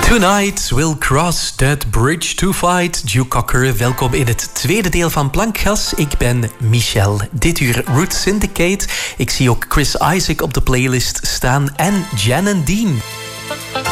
Tonight we'll cross that bridge to fight. Duke Cocker, welkom in het tweede deel van Plankgas. Ik ben Michel. Dit uur Root Syndicate. Ik zie ook Chris Isaak op de playlist staan en Jan and Dean.